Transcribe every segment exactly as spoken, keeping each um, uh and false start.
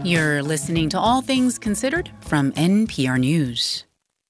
You're listening to All Things Considered from N P R News.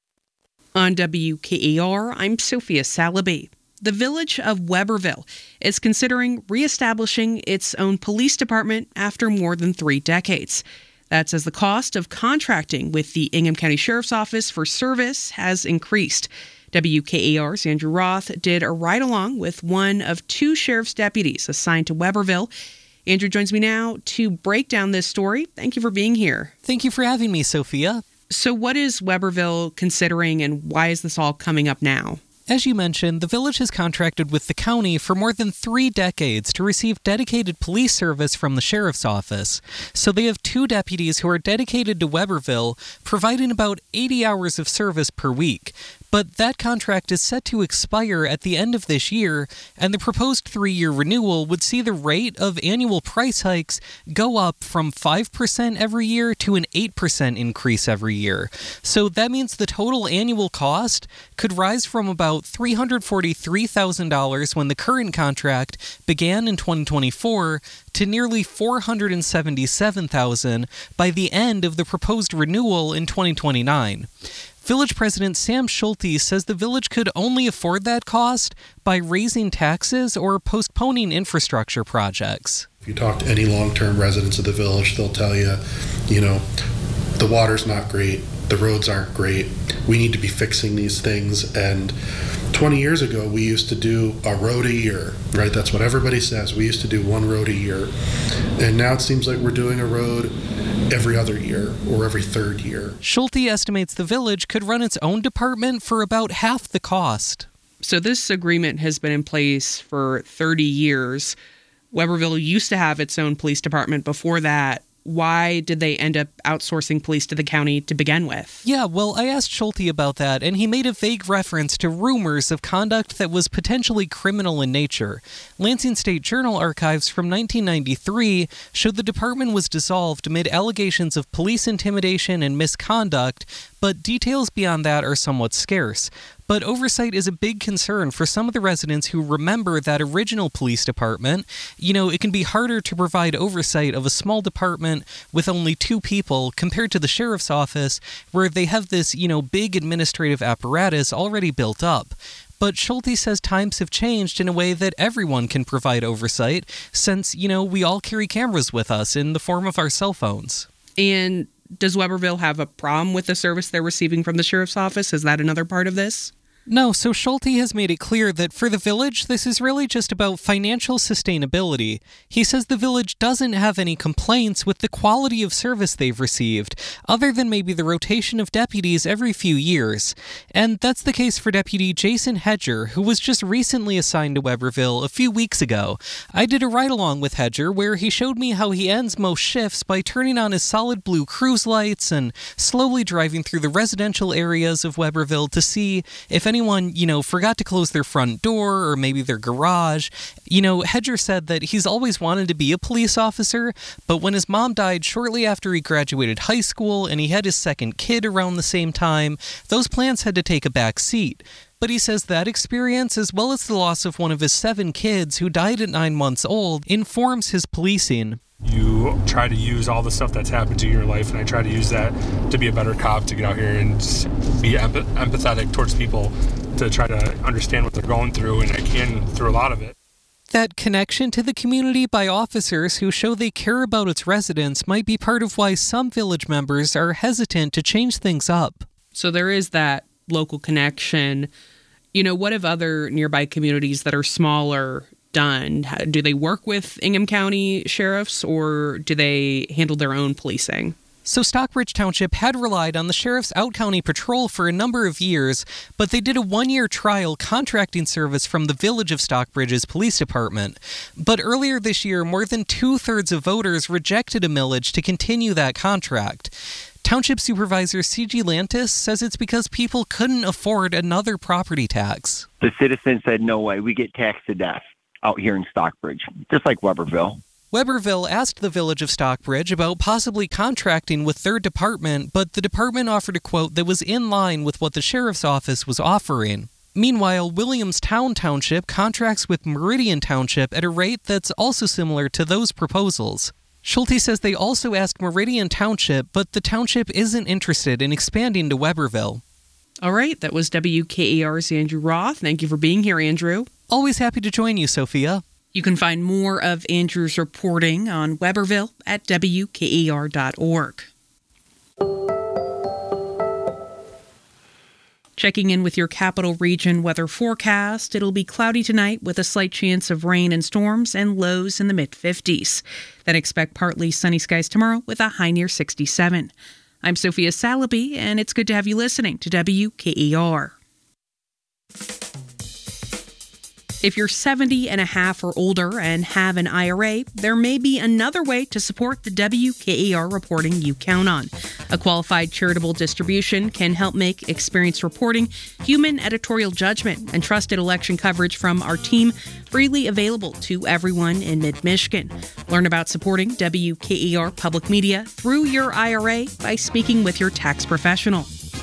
On W K A R, I'm Sophia Salaby. The village of Weberville is considering reestablishing its own police department after more than three decades. That's as the cost of contracting with the Ingham County Sheriff's Office for service has increased. W K A R's Andrew Roth did a ride-along with one of two sheriff's deputies assigned to Weberville. Andrew joins me now to break down this story. Thank you for being here. Thank you for having me, Sophia. So what is Weberville considering, and why is this all coming up now? As you mentioned, the village has contracted with the county for more than three decades to receive dedicated police service from the sheriff's office. So they have two deputies who are dedicated to Weberville, providing about eighty hours of service per week. But that contract is set to expire at the end of this year, and the proposed three-year renewal would see the rate of annual price hikes go up from five percent every year to an eight percent increase every year. So that means the total annual cost could rise from about three hundred forty-three thousand dollars when the current contract began in twenty twenty-four to nearly four hundred seventy-seven thousand dollars by the end of the proposed renewal in twenty twenty-nine. Village President Sam Schulte says the village could only afford that cost by raising taxes or postponing infrastructure projects. If you talk to any long-term residents of the village, they'll tell you, you know, the water's not great, the roads aren't great, we need to be fixing these things. And twenty years ago, we used to do a road a year, right? That's what everybody says. We used to do one road a year. And now it seems like we're doing a road every other year or every third year. Schulte estimates the village could run its own department for about half the cost. So this agreement has been in place for thirty years. Weberville used to have its own police department before that. Why did they end up outsourcing police to the county to begin with? Yeah, well, I asked Schulte about that, and he made a vague reference to rumors of conduct that was potentially criminal in nature. Lansing State Journal archives from nineteen ninety-three showed the department was dissolved amid allegations of police intimidation and misconduct, but details beyond that are somewhat scarce. But oversight is a big concern for some of the residents who remember that original police department. You know, it can be harder to provide oversight of a small department with only two people compared to the sheriff's office, where they have this, you know, big administrative apparatus already built up. But Schulte says times have changed in a way that everyone can provide oversight since, you know, we all carry cameras with us in the form of our cell phones. And does Weberville have a problem with the service they're receiving from the sheriff's office? Is that another part of this? No, so Schulte has made it clear that for the village, this is really just about financial sustainability. He says the village doesn't have any complaints with the quality of service they've received, other than maybe the rotation of deputies every few years. And that's the case for Deputy Jason Hedger, who was just recently assigned to Weberville a few weeks ago. I did a ride-along with Hedger where he showed me how he ends most shifts by turning on his solid blue cruise lights and slowly driving through the residential areas of Weberville to see if any anyone, you know, forgot to close their front door or maybe their garage. You know, Hedger said that he's always wanted to be a police officer, but when his mom died shortly after he graduated high school and he had his second kid around the same time, those plans had to take a back seat. But he says that experience, as well as the loss of one of his seven kids who died at nine months old, informs his policing. You try to use all the stuff that's happened to you in your life, and I try to use that to be a better cop, to get out here and be empath- empathetic towards people, to try to understand what they're going through, and I can through a lot of it. That connection to the community by officers who show they care about its residents might be part of why some village members are hesitant to change things up. So there is that local connection. You know, what have other nearby communities that are smaller done? Do they work with Ingham County sheriffs, or do they handle their own policing? So Stockbridge Township had relied on the sheriff's out-county patrol for a number of years, but they did a one-year trial contracting service from the village of Stockbridge's police department. But earlier this year, more than two-thirds of voters rejected a millage to continue that contract. Township Supervisor C G Lantis says it's because people couldn't afford another property tax. The citizens said, no way, we get taxed to death out here in Stockbridge, just like Weberville. Weberville asked the village of Stockbridge about possibly contracting with their department, but the department offered a quote that was in line with what the sheriff's office was offering. Meanwhile, Williamstown Township contracts with Meridian Township at a rate that's also similar to those proposals. Schulte says they also asked Meridian Township, but the township isn't interested in expanding to Weberville. All right, that was W K A R's Andrew Roth. Thank you for being here, Andrew. Always happy to join you, Sophia. You can find more of Andrew's reporting on Weberville at W K A R dot org. Checking in with your capital region weather forecast, it'll be cloudy tonight with a slight chance of rain and storms and lows in the mid fifties. Then expect partly sunny skies tomorrow with a high near sixty-seven. I'm Sophia Salaby, and it's good to have you listening to W K A R. If you're seventy and a half or older and have an I R A, there may be another way to support the W K A R reporting you count on. A qualified charitable distribution can help make experienced reporting, human editorial judgment, and trusted election coverage from our team freely available to everyone in mid-Michigan. Learn about supporting W K A R public media through your I R A by speaking with your tax professional.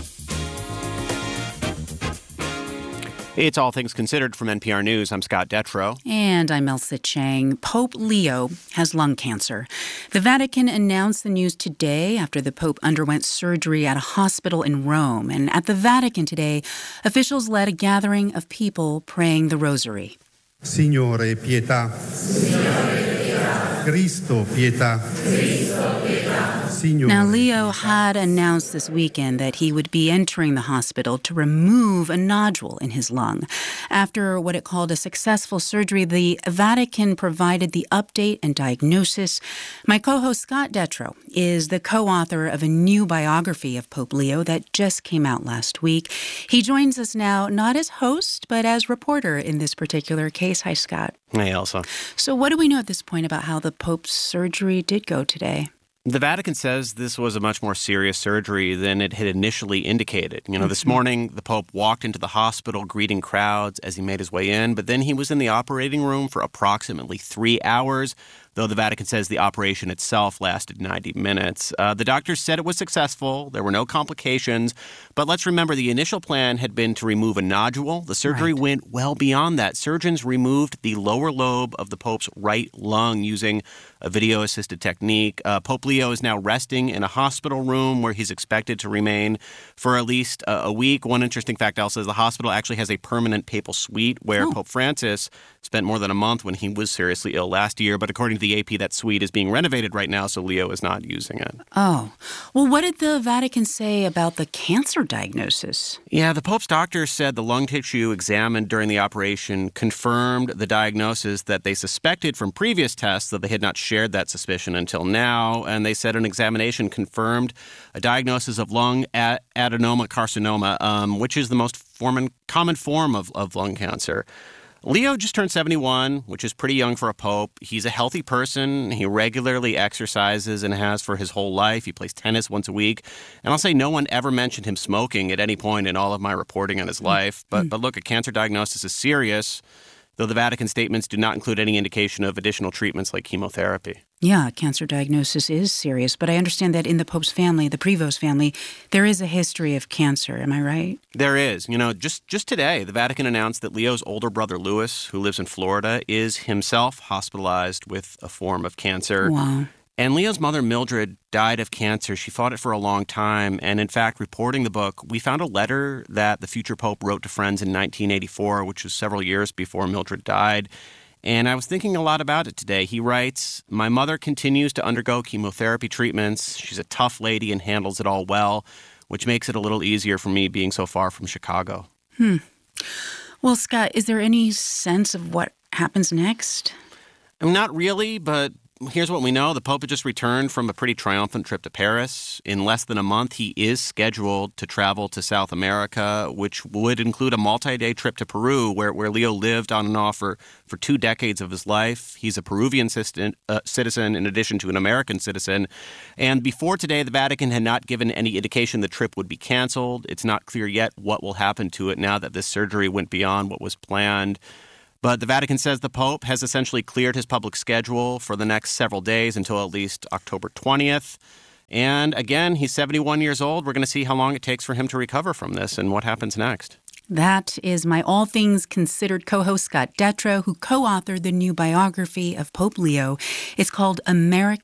It's All Things Considered from N P R News. I'm Scott Detrow. And I'm Elsa Chang. Pope Leo has lung cancer. The Vatican announced the news today after the Pope underwent surgery at a hospital in Rome. And at the Vatican today, officials led a gathering of people praying the rosary. Signore, pietà. Signore, pietà. Cristo, pietà. Cristo, pietà. Signore. Now, Leo had announced this weekend that he would be entering the hospital to remove a nodule in his lung. After what it called a successful surgery, the Vatican provided the update and diagnosis. My co-host Scott Detrow is the co-author of a new biography of Pope Leo that just came out last week. He joins us now not as host, but as reporter in this particular case. Hi, Scott. Hey, Elsa. So what do we know at this point about how the Pope's surgery did go today? The Vatican says this was a much more serious surgery than it had initially indicated. You know, this morning, the Pope walked into the hospital greeting crowds as he made his way in, but then he was in the operating room for approximately three hours, though the Vatican says the operation itself lasted ninety minutes. Uh, the doctors said it was successful. There were no complications. But let's remember, the initial plan had been to remove a nodule. The surgery right. went well beyond that. Surgeons removed the lower lobe of the Pope's right lung using a video-assisted technique. Uh, Pope Leo is now resting in a hospital room where he's expected to remain for at least a, a week. One interesting fact, Elsa, is the hospital actually has a permanent papal suite where oh. Pope Francis spent more than a month when he was seriously ill last year. But according to the A P, that suite is being renovated right now, so Leo is not using it. Oh. Well, what did the Vatican say about the cancer diagnosis? Yeah, the Pope's doctor said the lung tissue examined during the operation confirmed the diagnosis that they suspected from previous tests, though they had not shared that suspicion until now. And they said an examination confirmed a diagnosis of lung ad- adenoma carcinoma, um, which is the most form- common form of, of lung cancer. Leo just turned seventy-one, which is pretty young for a pope. He's a healthy person. He regularly exercises and has for his whole life. He plays tennis once a week. And I'll say no one ever mentioned him smoking at any point in all of my reporting on his life. But, but look, a cancer diagnosis is serious, though the Vatican statements do not include any indication of additional treatments like chemotherapy. Yeah, cancer diagnosis is serious, but I understand that in the Pope's family, the Prevost family, there is a history of cancer. Am I right? There is. You know, just, just today, the Vatican announced that Leo's older brother, Louis, who lives in Florida, is himself hospitalized with a form of cancer. Wow. And Leo's mother, Mildred, died of cancer. She fought it for a long time. And in fact, reporting the book, we found a letter that the future Pope wrote to friends in nineteen eighty-four, which was several years before Mildred died. And I was thinking a lot about it today. He writes, "My mother continues to undergo chemotherapy treatments. She's a tough lady and handles it all well, which makes it a little easier for me being so far from Chicago." Hmm. Well, Scott, is there any sense of what happens next? I mean, not really, but here's what we know. The Pope had just returned from a pretty triumphant trip to Paris. In less than a month, he is scheduled to travel to South America, which would include a multi-day trip to Peru, where, where Leo lived on and off for, for two decades of his life. He's a Peruvian citizen, uh, citizen in addition to an American citizen. And before today, the Vatican had not given any indication the trip would be canceled. It's not clear yet what will happen to it now that this surgery went beyond what was planned. But the Vatican says the Pope has essentially cleared his public schedule for the next several days until at least October twentieth. And again, he's seventy-one years old. We're going to see how long it takes for him to recover from this and what happens next. That is my All Things Considered co-host Scott Detrow, who co-authored the new biography of Pope Leo. It's called American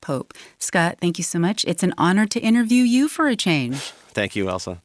Pope. Scott, thank you so much. It's an honor to interview you for a change. Thank you, Elsa.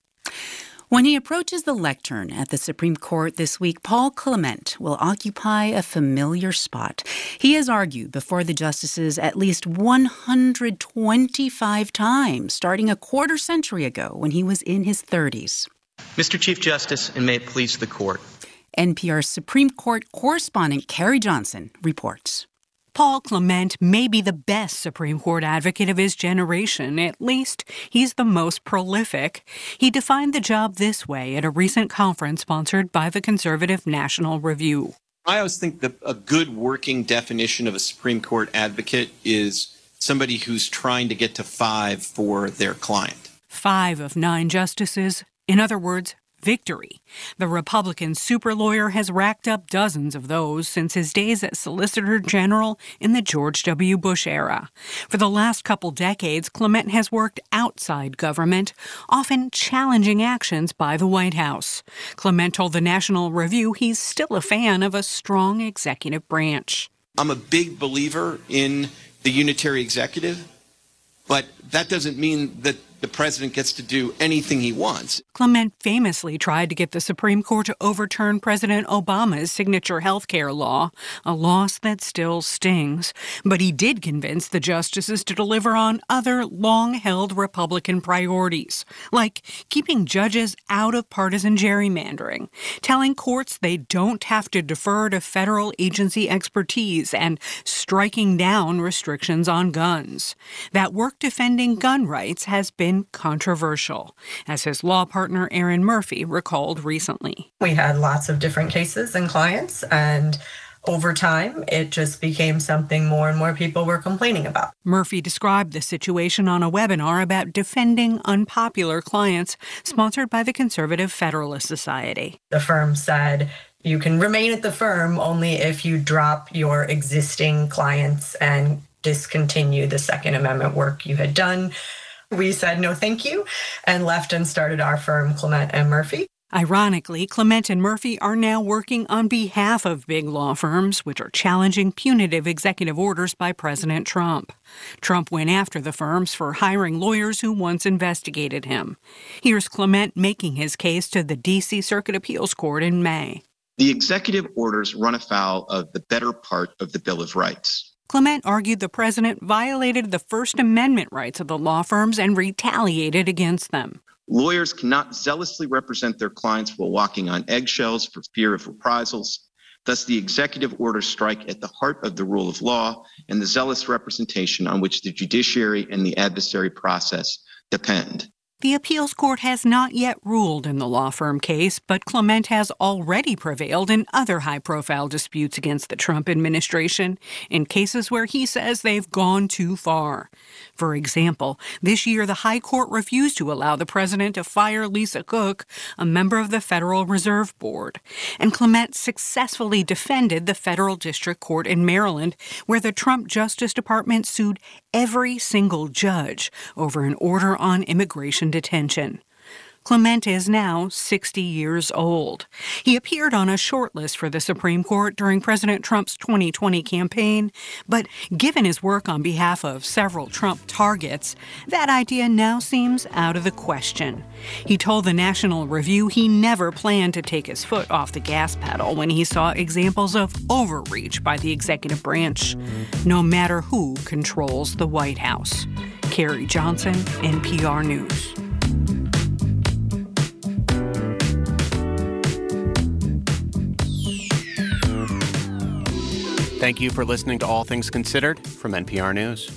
When he approaches the lectern at the Supreme Court this week, Paul Clement will occupy a familiar spot. He has argued before the justices at least one hundred twenty-five times, starting a quarter century ago when he was in his thirties. Mister Chief Justice, and may it please the Court. N P R Supreme Court correspondent Carrie Johnson reports. Paul Clement may be the best Supreme Court advocate of his generation. At least, he's the most prolific. He defined the job this way at a recent conference sponsored by the conservative National Review. I always think that a good working definition of a Supreme Court advocate is somebody who's trying to get to five for their client. Five of nine justices. In other words, victory. The Republican super lawyer has racked up dozens of those since his days as Solicitor General in the George W. Bush era. For the last couple decades, Clement has worked outside government, often challenging actions by the White House. Clement told the National Review he's still a fan of a strong executive branch. I'm a big believer in the unitary executive, but that doesn't mean that the president gets to do anything he wants. Clement famously tried to get the Supreme Court to overturn President Obama's signature health care law, a loss that still stings. But he did convince the justices to deliver on other long-held Republican priorities, like keeping judges out of partisan gerrymandering, telling courts they don't have to defer to federal agency expertise, and striking down restrictions on guns. That work defending gun rights has been controversial, as his law partner Erin Murphy recalled recently. We had lots of different cases and clients, and over time, it just became something more and more people were complaining about. Murphy described the situation on a webinar about defending unpopular clients sponsored by the Conservative Federalist Society. The firm said, you can remain at the firm only if you drop your existing clients and discontinue the Second Amendment work you had done. We said no thank you and left and started our firm, Clement and Murphy. Ironically, Clement and Murphy are now working on behalf of big law firms, which are challenging punitive executive orders by President Trump. Trump went after the firms for hiring lawyers who once investigated him. Here's Clement making his case to the D C Circuit Appeals Court in May. The executive orders run afoul of the better part of the Bill of Rights. Clement argued the president violated the First Amendment rights of the law firms and retaliated against them. Lawyers cannot zealously represent their clients while walking on eggshells for fear of reprisals. Thus, the executive orders strike at the heart of the rule of law and the zealous representation on which the judiciary and the adversary process depend. The appeals court has not yet ruled in the law firm case, but Clement has already prevailed in other high-profile disputes against the Trump administration, in cases where he says they've gone too far. For example, this year the High Court refused to allow the president to fire Lisa Cook, a member of the Federal Reserve Board. And Clement successfully defended the Federal District Court in Maryland, where the Trump Justice Department sued every single judge over an order on immigration detention. Clement is now sixty years old. He appeared on a short list for the Supreme Court during President Trump's twenty twenty campaign, but given his work on behalf of several Trump targets, that idea now seems out of the question. He told the National Review he never planned to take his foot off the gas pedal when he saw examples of overreach by the executive branch, no matter who controls the White House. Carrie Johnson, N P R News. Thank you for listening to All Things Considered from N P R News.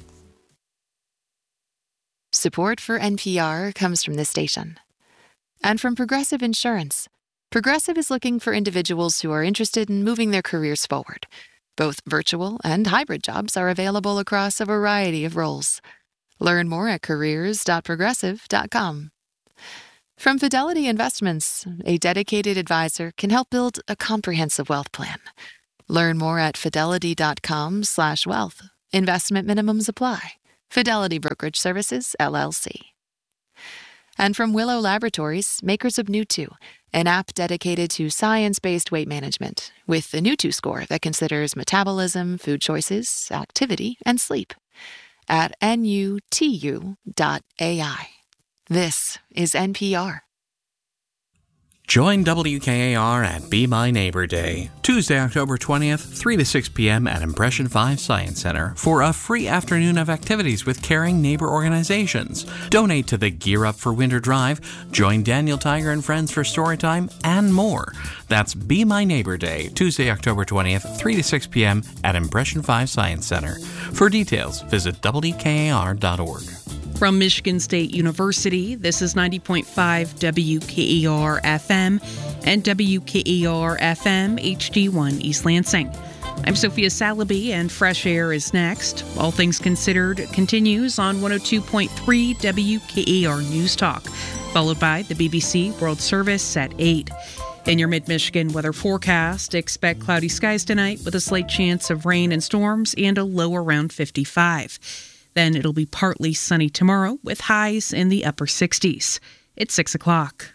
Support for N P R comes from this station and from Progressive Insurance. Progressive is looking for individuals who are interested in moving their careers forward. Both virtual and hybrid jobs are available across a variety of roles. Learn more at careers dot progressive dot com. From Fidelity Investments, a dedicated advisor can help build a comprehensive wealth plan. Learn more at fidelity dot com slash wealth. Investment minimums apply. Fidelity Brokerage Services, L L C. And from Willow Laboratories, makers of Nutu, an app dedicated to science-based weight management, with the Nutu score that considers metabolism, food choices, activity, and sleep. at N U T U dot A I. This is N P R. Join W K A R at Be My Neighbor Day, Tuesday, October twentieth, three to six p.m. at Impression five Science Center for a free afternoon of activities with caring neighbor organizations. Donate to the Gear Up for Winter Drive, join Daniel Tiger and friends for Storytime, and more. That's Be My Neighbor Day, Tuesday, October twentieth, three to six p.m. at Impression five Science Center. For details, visit W K A R dot org. From Michigan State University, this is ninety point five W K A R F M and W K A R F M H D one East Lansing. I'm Sophia Salaby, and Fresh Air is next. All Things Considered continues on one oh two point three W K A R News Talk, followed by the B B C World Service at eight. In your mid-Michigan weather forecast, expect cloudy skies tonight with a slight chance of rain and storms and a low around fifty-five. Then it'll be partly sunny tomorrow with highs in the upper sixties. It's six o'clock.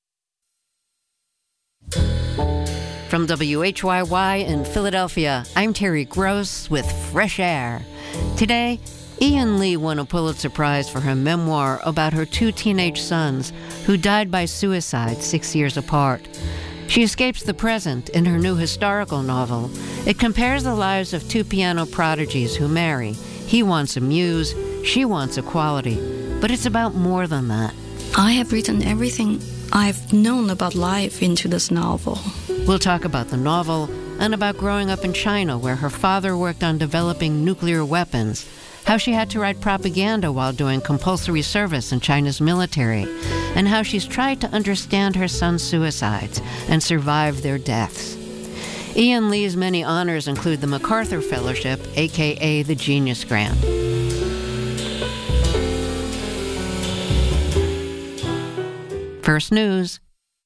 From W H Y Y in Philadelphia, I'm Terry Gross with Fresh Air. Today, Ian Lee won a Pulitzer Prize for her memoir about her two teenage sons who died by suicide six years apart. She escapes the present in her new historical novel. It compares the lives of two piano prodigies who marry. He wants a muse, she wants equality. But it's about more than that. I have written everything I've known about life into this novel. We'll talk about the novel and about growing up in China, where her father worked on developing nuclear weapons, how she had to write propaganda while doing compulsory service in China's military, and how she's tried to understand her son's suicides and survive their deaths. Ian Lee's many honors include the MacArthur Fellowship, a k a the Genius Grant. First News.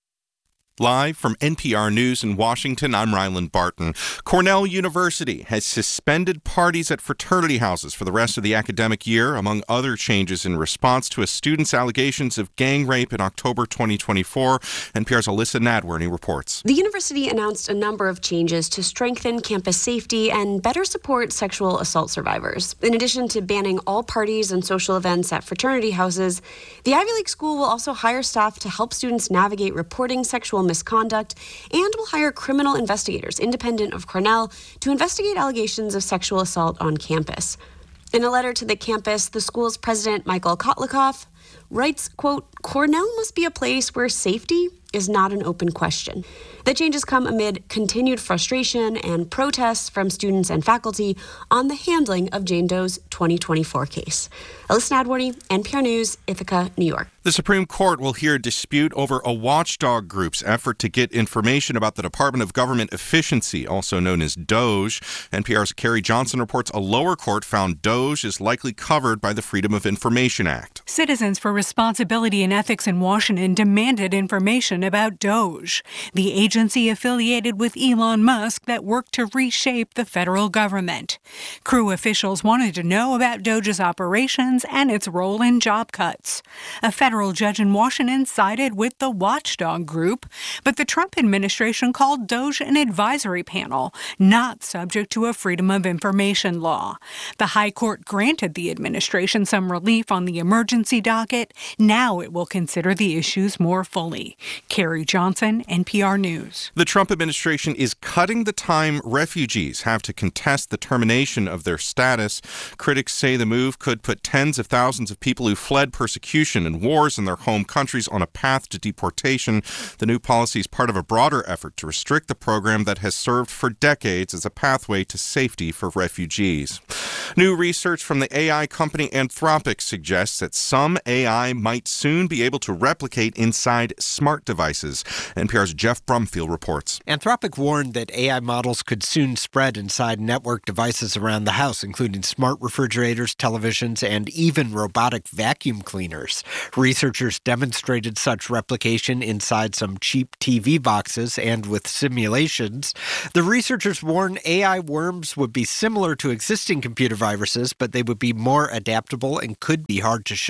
Live from N P R News in Washington, I'm Ryland Barton. Cornell University has suspended parties at fraternity houses for the rest of the academic year, among other changes in response to a student's allegations of gang rape in October twenty twenty-four. N P R's Alyssa Nadworny reports. The university announced a number of changes to strengthen campus safety and better support sexual assault survivors. In addition to banning all parties and social events at fraternity houses, the Ivy League school will also hire staff to help students navigate reporting sexual misconduct and will hire criminal investigators independent of Cornell to investigate allegations of sexual assault on campus. In a letter to the campus, the school's president, Michael Kotlikoff, writes, quote, "Cornell must be a place where safety is not an open question." The changes come amid continued frustration and protests from students and faculty on the handling of Jane Doe's twenty twenty-four case. Alyssa Nadworny, N P R News, Ithaca, New York. The Supreme Court will hear a dispute over a watchdog group's effort to get information about the Department of Government Efficiency, also known as DOGE. N P R's Carrie Johnson reports a lower court found DOGE is likely covered by the Freedom of Information Act. Citizens for Responsibility and Ethics in Washington demanded information about DOGE, the agency affiliated with Elon Musk that worked to reshape the federal government. Crew officials wanted to know about DOGE's operations and its role in job cuts. A federal judge in Washington sided with the watchdog group, but the Trump administration called DOGE an advisory panel, not subject to a Freedom of Information law. The High Court granted the administration some relief on the emergency docket. Now it will consider the issues more fully. Carrie Johnson, N P R News. The Trump administration is cutting the time refugees have to contest the termination of their status. Critics say the move could put tens of thousands of people who fled persecution and wars in their home countries on a path to deportation. The new policy is part of a broader effort to restrict the program that has served for decades as a pathway to safety for refugees. New research from the A I company Anthropic suggests that some A I might soon be able to replicate inside smart devices. N P R's Jeff Brumfield reports. Anthropic warned that A I models could soon spread inside network devices around the house, including smart refrigerators, televisions, and even robotic vacuum cleaners. Researchers demonstrated such replication inside some cheap T V boxes and with simulations. The researchers warn A I worms would be similar to existing computer viruses, but they would be more adaptable and could be hard to shut down.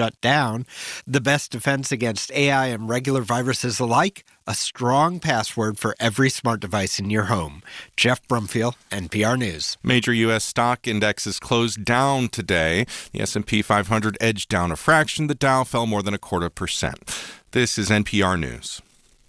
down. The best defense against A I and regular viruses alike? A strong password for every smart device in your home. Jeff Brumfield, N P R News. Major U S stock indexes closed down today. The S and P five hundred edged down a fraction. The Dow fell more than a quarter percent. This is N P R News.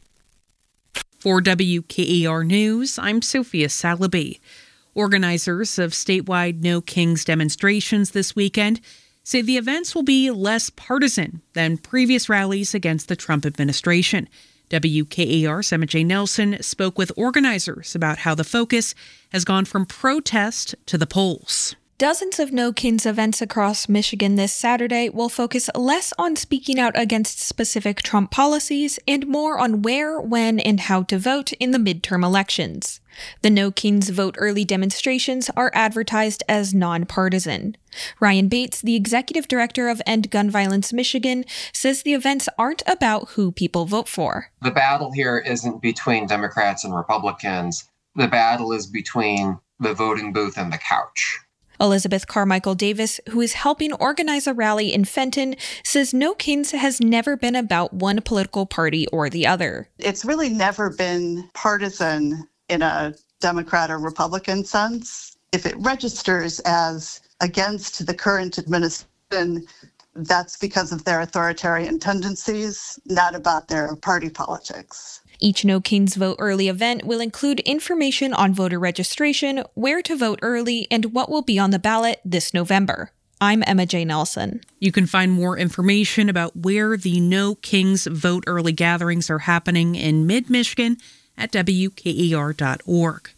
For W K A R News, I'm Sophia Salaby. Organizers of statewide No Kings demonstrations this weekend say the events will be less partisan than previous rallies against the Trump administration. W K A R's Emma J. Nelson spoke with organizers about how the focus has gone from protest to the polls. Dozens of No Kings events across Michigan this Saturday will focus less on speaking out against specific Trump policies and more on where, when, and how to vote in the midterm elections. The No Kings Vote Early demonstrations are advertised as nonpartisan. Ryan Bates, the executive director of End Gun Violence Michigan, says the events aren't about who people vote for. The battle here isn't between Democrats and Republicans. The battle is between the voting booth and the couch. Elizabeth Carmichael Davis, who is helping organize a rally in Fenton, says No Kings has never been about one political party or the other. It's really never been partisan in a Democrat or Republican sense. If it registers as against the current administration, that's because of their authoritarian tendencies, not about their party politics. Each No Kings Vote Early event will include information on voter registration, where to vote early, and what will be on the ballot this November. I'm Emma J. Nelson. You can find more information about where the No Kings Vote Early gatherings are happening in mid-Michigan at W K A R dot org.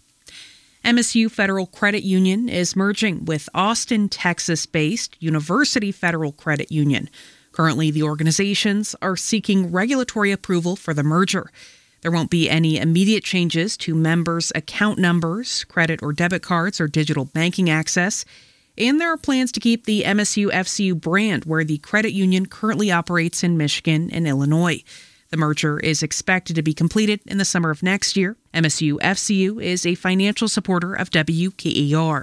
M S U Federal Credit Union is merging with Austin, Texas-based University Federal Credit Union. Currently, the organizations are seeking regulatory approval for the merger. There won't be any immediate changes to members' account numbers, credit or debit cards, or digital banking access. And there are plans to keep the M S U F C U brand where the credit union currently operates in Michigan and Illinois. The merger is expected to be completed in the summer of next year. M S U F C U is a financial supporter of W K A R.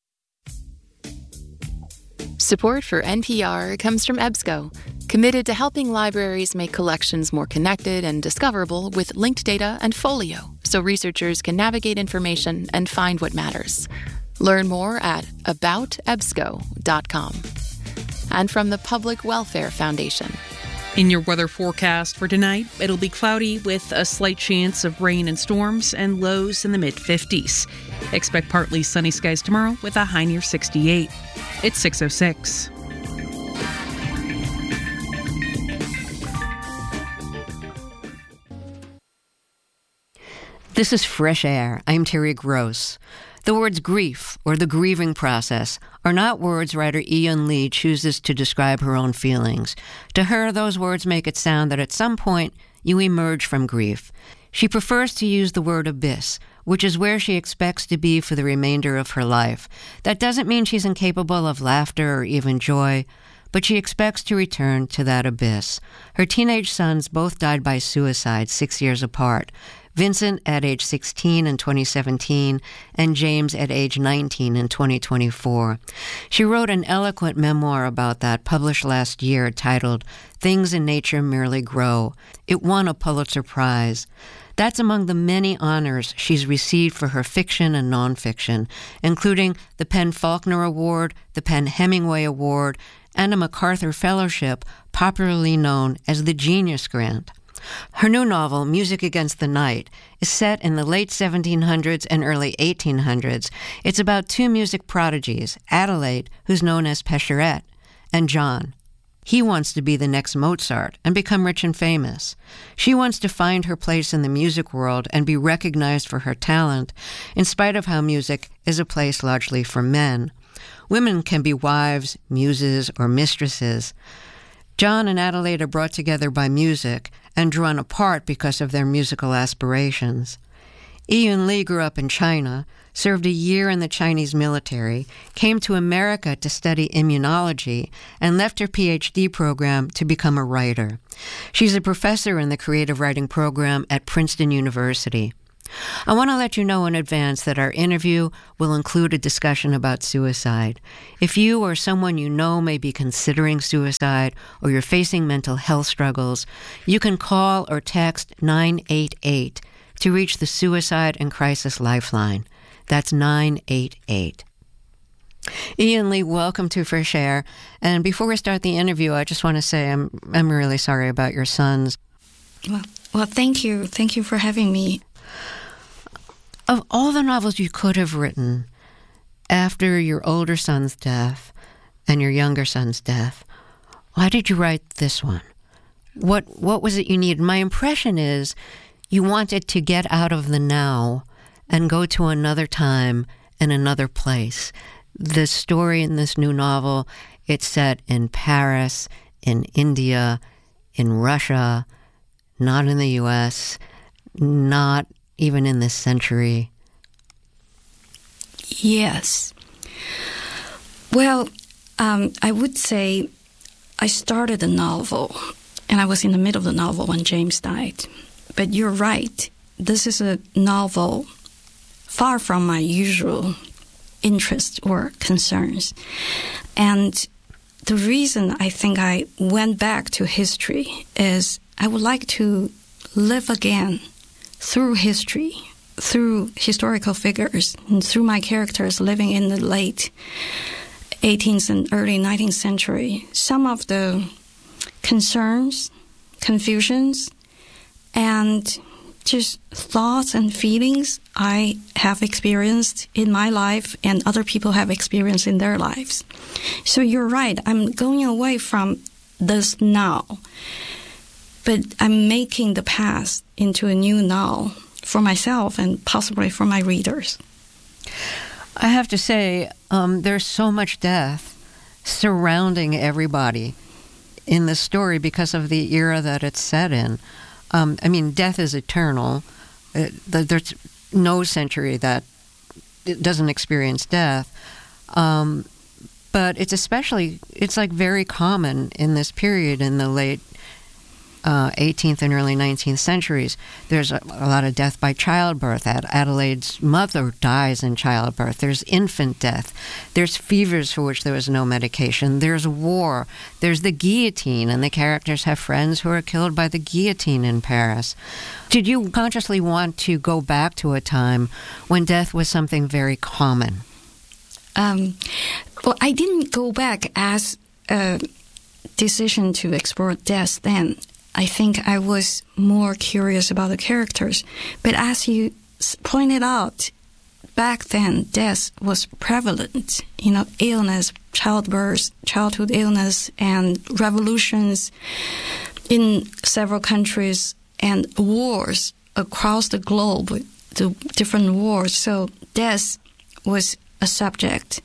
Support for N P R comes from EBSCO, committed to helping libraries make collections more connected and discoverable with linked data and Folio, so researchers can navigate information and find what matters. Learn more at about ebsco dot com. And from the Public Welfare Foundation. In your weather forecast for tonight, it'll be cloudy with a slight chance of rain and storms and lows in the mid-fifties. Expect partly sunny skies tomorrow with a high near sixty-eight. It's six oh six. This is Fresh Air. I'm Terry Gross. The words grief or the grieving process are not words writer Ian Lee chooses to describe her own feelings. To her, those words make it sound that at some point you emerge from grief. She prefers to use the word abyss, which is where she expects to be for the remainder of her life. That doesn't mean she's incapable of laughter or even joy, but she expects to return to that abyss. Her teenage sons both died by suicide six years apart. Vincent at age sixteen in twenty seventeen, and James at age nineteen in twenty twenty-four. She wrote an eloquent memoir about that, published last year, titled Things in Nature Merely Grow. It won a Pulitzer Prize. That's among the many honors she's received for her fiction and nonfiction, including the PEN/Faulkner Award, the PEN/Hemingway Award, and a MacArthur Fellowship, popularly known as the Genius Grant. Her new novel, Music Against the Night, is set in the late seventeen hundreds and early eighteen hundreds. It's about two music prodigies, Adelaide, who's known as Pécherette, and John. He wants to be the next Mozart and become rich and famous. She wants to find her place in the music world and be recognized for her talent, in spite of how music is a place largely for men. Women can be wives, muses, or mistresses. John and Adelaide are brought together by music and drawn apart because of their musical aspirations. Ian Lee grew up in China, served a year in the Chinese military, came to America to study immunology, and left her P H D program to become a writer. She's a professor in the creative writing program at Princeton University. I want to let you know in advance that our interview will include a discussion about suicide. If you or someone you know may be considering suicide or you're facing mental health struggles, you can call or text nine eight eight to reach the Suicide and Crisis Lifeline. That's nine eight eight. Ian Lee, welcome to Fresh Air. And before we start the interview, I just want to say I'm I'm really sorry about your sons. Well, well, thank you. Thank you for having me. Of all the novels you could have written after your older son's death and your younger son's death, why did you write this one? What what was it you needed? My impression is you wanted to get out of the now and go to another time and another place. The story in this new novel, it's set in Paris, in India, in Russia, not in the U S, not even in this century. Yes. Well, um, I would say I started the novel, and I was in the middle of the novel when James died. But you're right. This is a novel far from my usual interests or concerns. And the reason I think I went back to history is I would like to live again through history, through historical figures, and through my characters living in the late eighteenth and early nineteenth century. Some of the concerns, confusions, and just thoughts and feelings I have experienced in my life and other people have experienced in their lives. So you're right, I'm going away from this now, but I'm making the past into a new now for myself and possibly for my readers. I have to say, um, there's so much death surrounding everybody in the story because of the era that it's set in. Um, I mean, death is eternal. It, there's no century that doesn't experience death. Um, but it's especially, it's like very common in this period in the late uh, eighteenth and early nineteenth centuries. There's a, a lot of death by childbirth. Ad- Adelaide's mother dies in childbirth. There's infant death. There's fevers for which there was no medication. There's war. There's the guillotine, and the characters have friends who are killed by the guillotine in Paris. Did you consciously want to go back to a time when death was something very common? Um, well, I didn't go back as a decision to explore death then. I think I was more curious about the characters. But as you pointed out, back then, death was prevalent. You know, illness, childbirth, childhood illness, and revolutions in several countries, and wars across the globe, the different wars. So death was a subject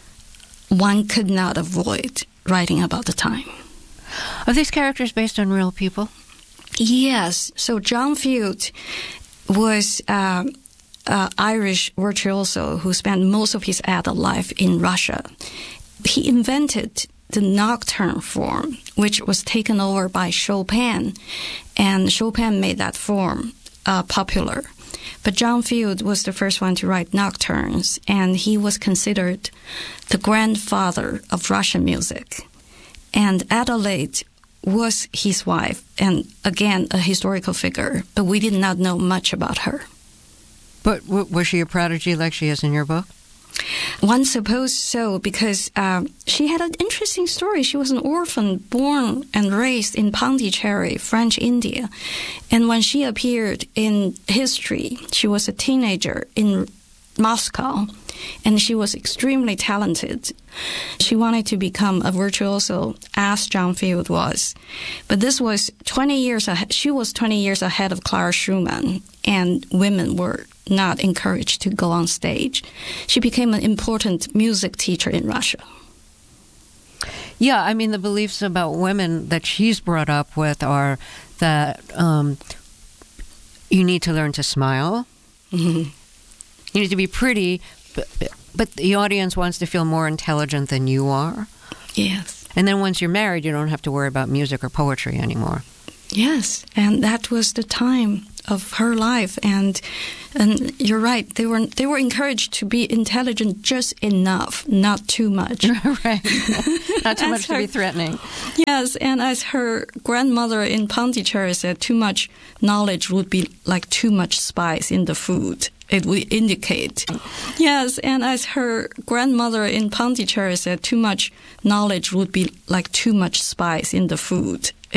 one could not avoid writing about the time. Are these characters based on real people? Yes. So John Field was an uh, Irish virtuoso who spent most of his adult life in Russia. He invented the nocturne form, which was taken over by Chopin, and Chopin made that form uh, popular. But John Field was the first one to write nocturnes, and he was considered the grandfather of Russian music. And Adelaide was his wife, and again, a historical figure, but we did not know much about her. But w- was she a prodigy like she is in your book? One supposed so, because um, she had an interesting story. She was an orphan born and raised in Pondicherry, French India. And when she appeared in history, she was a teenager in Moscow, and she was extremely talented. She wanted to become a virtuoso, as John Field was. But this was twenty years ahead. She was twenty years ahead of Clara Schumann, and women were not encouraged to go on stage. She became an important music teacher in Russia. Yeah, I mean, the beliefs about women that she's brought up with are that um, you need to learn to smile. Mm-hmm. You need to be pretty, but, but the audience wants to feel more intelligent than you are. Yes. And then once you're married, you don't have to worry about music or poetry anymore. Yes, and that was the time of her life. And and you're right, they were they were encouraged to be intelligent just enough, not too much. Right. Not too much her, to be threatening. Yes, and as her grandmother in Pondicherry said, too much knowledge would be like too much spice in the food. It would indicate. Yes, and as her grandmother in Pondicherry said, too much knowledge would be like too much spice in the food.